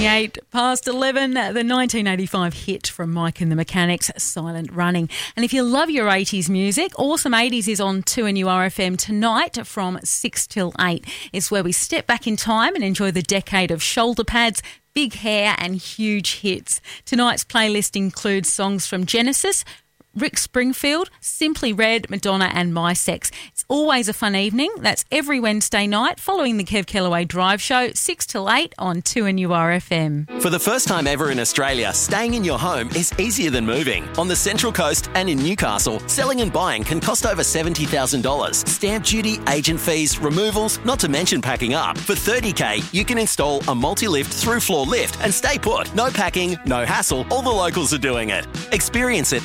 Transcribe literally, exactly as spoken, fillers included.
twenty-eight past eleven, the nineteen eighty-five hit from Mike and the Mechanics, Silent Running. And if you love your eighties music, Awesome eighties is on two N U R F M tonight from six till eight. It's where we step back in time and enjoy the decade of shoulder pads, big hair and huge hits. Tonight's playlist includes songs from Genesis, Rick Springfield, Simply Red, Madonna and My Sex. It's always a fun evening. That's every Wednesday night following the Kev Kellaway Drive Show, six till eight on two N U R F M. For the first time ever in Australia, staying in your home is easier than moving. On the Central Coast and in Newcastle, selling and buying can cost over seventy thousand dollars. Stamp duty, agent fees, removals, not to mention packing up. For thirty K, you can install a multi-lift through-floor lift and stay put. No packing, no hassle. All the locals are doing it. Experience it